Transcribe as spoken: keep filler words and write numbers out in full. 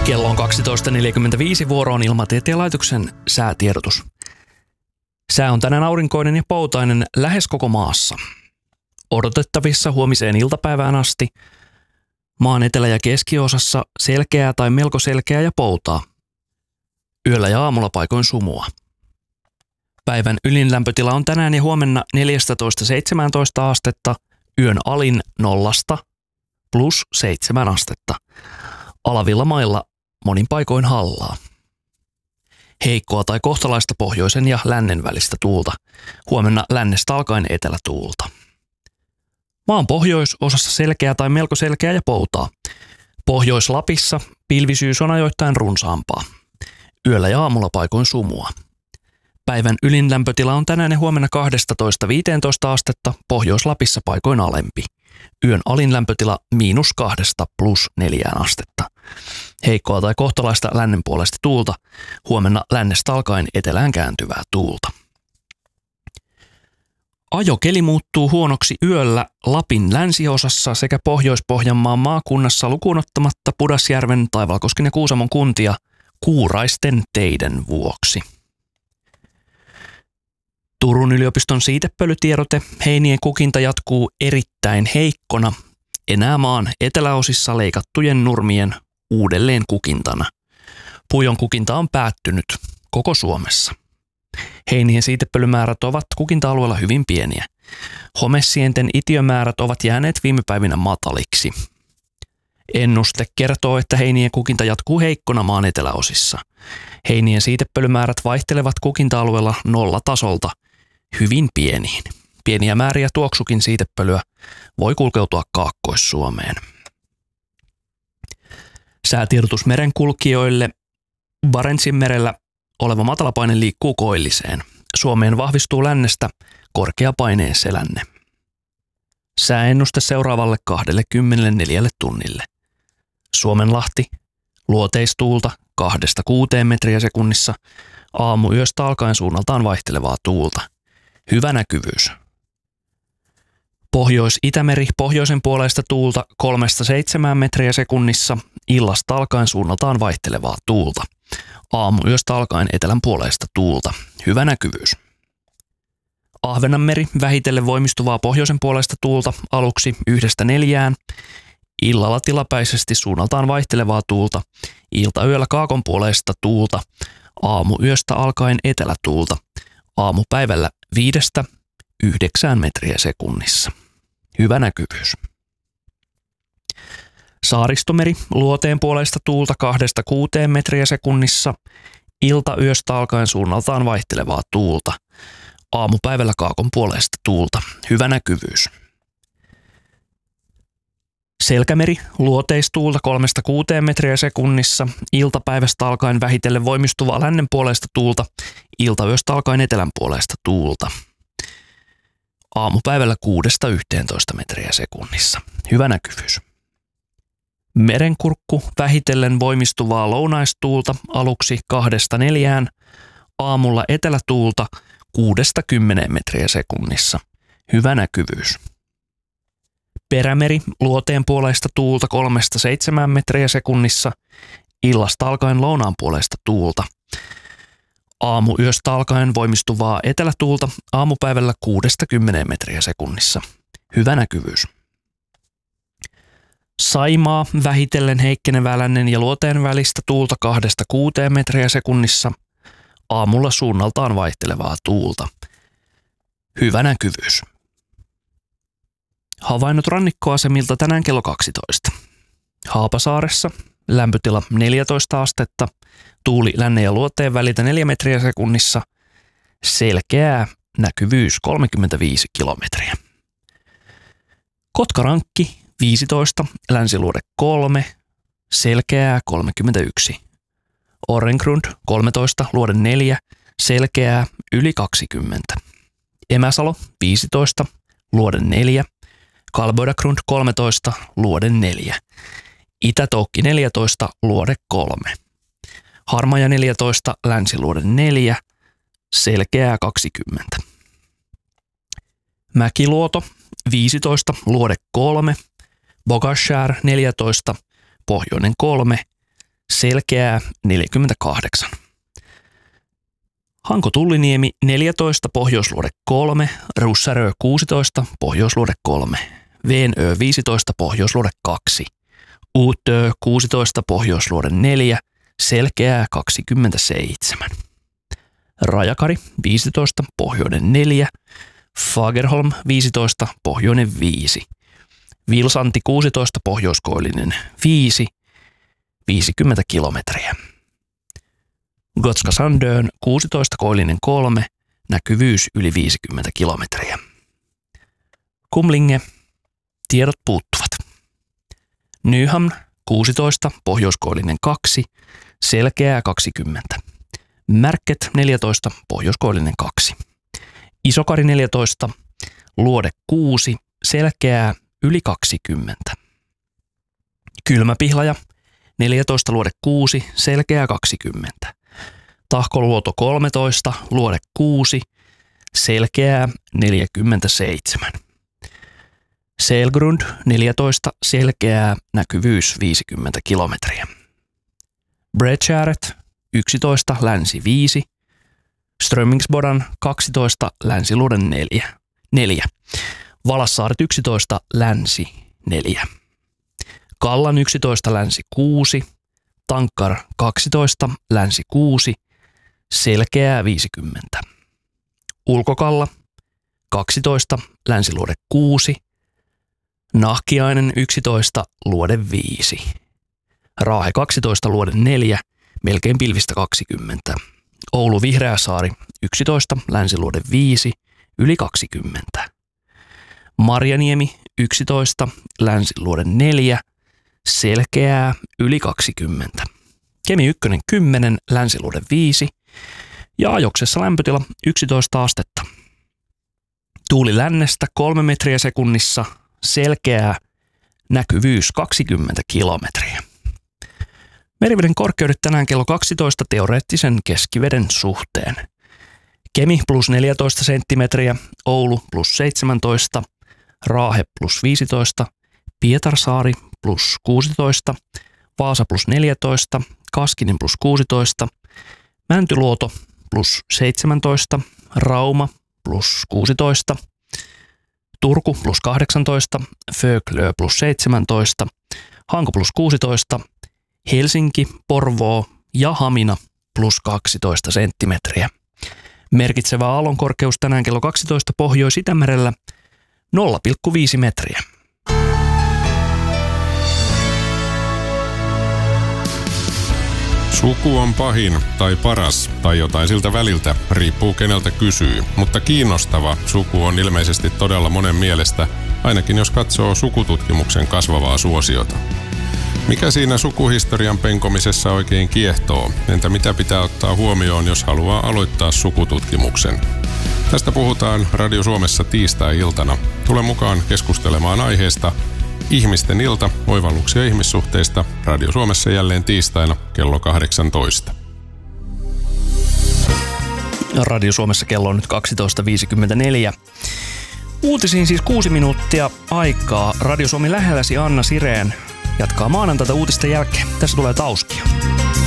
Kello on kaksitoista neljäkymmentäviisi, vuoroon Ilmatieteen laitoksen säätiedotus. Sää on tänään aurinkoinen ja poutainen lähes koko maassa. Odotettavissa huomiseen iltapäivään asti maan etelä- ja keskiosassa selkeää tai melko selkeää ja poutaa. Yöllä ja aamulla paikoin sumua. Päivän ylin lämpötila on tänään ja huomenna neljätoista seitsemäntoista astetta, yön alin nollasta plus seitsemän astetta. Alavilla mailla monin paikoin hallaa. Heikkoa tai kohtalaista pohjoisen ja lännen välistä tuulta. Huomenna lännestä alkaen etelätuulta. Maan pohjoisosassa selkeä tai melko selkeä ja poutaa. Pohjois-Lapissa pilvisyys on ajoittain runsaampaa. Yöllä ja aamulla paikoin sumua. Päivän ylin lämpötila on tänään ja huomenna kaksitoista viisitoista astetta, Pohjois-Lapissa paikoin alempi. Yön alin lämpötila miinus kahdesta plus neljään astetta. Heikkoa tai kohtalaista lännen puolesta tuulta, huomenna lännestä alkaen etelään kääntyvää tuulta. Ajokeli muuttuu huonoksi yöllä Lapin länsiosassa sekä Pohjois-Pohjanmaan maakunnassa lukuun ottamatta Pudasjärven, Taivalkosken ja Kuusamon kuntia kuuraisten teiden vuoksi. Turun yliopiston siitepölytiedote: heinien kukinta jatkuu erittäin heikkona, enää maan eteläosissa leikattujen nurmien uudelleen kukintana. Pujon kukinta on päättynyt koko Suomessa. Heinien siitepölymäärät ovat kukinta-alueella hyvin pieniä. Homesienten itiömäärät ovat jääneet viime päivinä mataliksi. Ennuste kertoo, että heinien kukinta jatkuu heikkona maan eteläosissa. Heinien siitepölymäärät vaihtelevat kukinta-alueella nollatasolta hyvin pieniin. Pieniä määriä tuoksukin siitepölyä voi kulkeutua Kaakkois-Suomeen. Säätiedotus merenkulkijoille: Barentsin merellä oleva matalapaine liikkuu koilliseen. Suomeen vahvistuu lännestä korkeapaineen selänne. Sääennuste seuraavalle kaksikymmentäneljä tunnille. Suomenlahti, luoteistuulta kahdesta kuuteen metriä sekunnissa, aamuyöstä alkaen suunnaltaan vaihtelevaa tuulta. Hyvä näkyvyys. Pohjois-Itämeri, pohjoisen puoleista tuulta kolmesta seitsemään metriä sekunnissa, illasta alkaen suunnaltaan vaihtelevaa tuulta. Aamuyöstä alkaen etelän puoleista tuulta. Hyvä näkyvyys. Ahvenanmeri, vähitellen voimistuvaa pohjoisen puolesta tuulta aluksi yhdestä neljään, illalla tilapäisesti suunnaltaan vaihtelevaa tuulta, iltayöllä kaakon puoleista tuulta, aamuyöstä alkaen etelätuulta, aamupäivällä viidestä yhdeksään metriä sekunnissa. Hyvä näkyvyys. Saaristomeri, luoteen puoleista tuulta kahdesta kuuteen metriä sekunnissa, iltayöstä alkaen suunnaltaan vaihtelevaa tuulta, aamupäivällä kaakon puoleista tuulta. Hyvä näkyvyys. Selkämeri, luoteistuulta kolmesta kuuteen metriä sekunnissa, iltapäivästä alkaen vähitellen voimistuvaa lännen puoleista tuulta, iltayöstä alkaen etelän puoleista tuulta. Aamupäivällä kuudesta yhteentoista metriä sekunnissa. Hyvä näkyvyys. Merenkurkku, vähitellen voimistuvaa lounaistuulta aluksi kahdesta neljään, aamulla etelätuulta kuudesta kymmeneen metriä sekunnissa. Hyvä näkyvyys. Perämeri, luoteen puoleista tuulta kolmesta seitsemään metriä sekunnissa, illasta alkaen lounaan puoleista tuulta. Aamuyöstä alkaen voimistuvaa etelätuulta, aamupäivällä kuudesta kymmeneen metriä sekunnissa. Hyvä näkyvyys. Saimaa, vähitellen heikkenevää lännen ja luoteen välistä tuulta kahdesta kuuteen metriä sekunnissa, aamulla suunnaltaan vaihtelevaa tuulta. Hyvä näkyvyys. Havainnot rannikkoasemilta tänään kello kaksitoista. Haapasaaressa lämpötila neljätoista astetta, tuuli lännen ja luoteen välitä neljä metriä sekunnissa, selkeää näkyvyys kolmekymmentäviisi kilometriä. Kotkarankki viisitoista, länsiluode kolme, selkeää kolmekymmentäyksi. Orrengrund kolmetoista, luode neljä, selkeää yli kaksikymmentä. Emäsalo viisitoista, luode neljä, Kalbodagrund kolmetoista, luode neljä. Itätoukki neljätoista, luode kolme. Harmaja neljätoista, länsiluode neljä, selkeää kaksikymmentä. Mäkiluoto viisitoista, luode kolme, Bogashär neljätoista, pohjoinen kolme, selkeää neljäkymmentäkahdeksan. Hanko-Tulliniemi neljätoista, Pohjoisluode kolme, Russarö kuusitoista, Pohjoisluode kolme, Veenö viisitoista, Pohjoisluode kaksi, Uutö kuusitoista, Pohjoisluode neljä, selkeää kaksikymmentäseitsemän. Rajakari viisitoista, Pohjoinen neljä, Fagerholm viisitoista, Pohjoinen viisi, Vilsanti kuusitoista, Pohjoiskoillinen viisi, viisikymmentä kilometriä. Gotska Sandön kuusitoista, Koillinen kolme, näkyvyys yli viisikymmentä kilometriä. Kumlinge, tiedot puuttuvat. Nyhamn kuusitoista, Pohjoiskoillinen kaksi, selkeää kaksikymmentä. Märket neljätoista, Pohjoiskoillinen kaksi. Isokari neljätoista, Luode kuusi, selkeää yli kaksikymmentä. Kylmäpihlaja neljätoista, Luode kuusi, selkeää kaksikymmentä. Tahkoluoto kolmetoista, Luode kuusi, selkeää neljäkymmentäseitsemän. Selgrund neljätoista, selkeää näkyvyys viisikymmentä kilometriä. Bredskäret yksitoista, Länsi viisi, Strömmingsbodan kaksitoista, Länsiluode neljä, neljä. Valassaaret yksitoista, Länsi neljä. Kallan yksitoista, Länsi kuusi, Tankkar kaksitoista, Länsi kuusi, selkeää viisikymmentä. Ulkokalla kaksitoista, Länsiluode kuusi, Nahkiainen yksitoista, Luode viisi. Raahe kaksitoista, Luode neljä, melkein pilvistä kaksikymmentä. Oulu Vihreäsaari yksitoista, Länsiluode viisi, yli kaksikymmentä. Marjaniemi yksitoista, Länsiluode neljä, selkeää yli kaksikymmentä. Kemi ykkönen kymmenen, Länsiluode viisi ja ajoksessa lämpötila yksitoista astetta. Tuuli lännestä kolme metriä sekunnissa, selkeää näkyvyys kaksikymmentä kilometriä. Meriveden korkeudet tänään kello kaksitoista teoreettisen keskiveden suhteen. Kemi plus neljätoista senttimetriä, Oulu plus seitsemäntoista, Raahe plus viisitoista, Pietarsaari plus kuusitoista, Vaasa plus neljätoista, Kaskinen plus kuusitoista, Mäntyluoto plus seitsemäntoista, Rauma plus kuusitoista, Turku plus kahdeksantoista, Föglö plus seitsemäntoista, Hanko plus kuusitoista, Helsinki, Porvoo ja Hamina plus kaksitoista senttimetriä. Merkitsevä aallonkorkeus tänään kello kaksitoista Pohjois-Itämerellä nolla pilkku viisi metriä. Suku on pahin tai paras tai jotain siltä väliltä, riippuu keneltä kysyy. Mutta kiinnostava suku on ilmeisesti todella monen mielestä, ainakin jos katsoo sukututkimuksen kasvavaa suosiota. Mikä siinä sukuhistorian penkomisessa oikein kiehtoo? Entä mitä pitää ottaa huomioon, jos haluaa aloittaa sukututkimuksen? Tästä puhutaan Radio Suomessa tiistai-iltana. Tule mukaan keskustelemaan aiheesta Ihmisten ilta, oivalluksia ihmissuhteista. Radio Suomessa jälleen tiistaina kello kahdeksantoista. Radio Suomessa kello on nyt kaksitoista viisikymmentäneljä. Uutisiin siis kuusi minuuttia aikaa. Radio Suomi lähelläsi Anna Sireen jatkaa maanantaita uutisten jälkeen. Tässä tulee Tauskia.